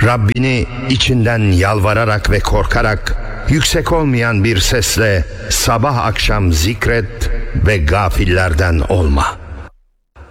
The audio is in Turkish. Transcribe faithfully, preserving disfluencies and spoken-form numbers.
Rabbini içinden yalvararak ve korkarak, yüksek olmayan bir sesle sabah akşam zikret ve gafillerden olma.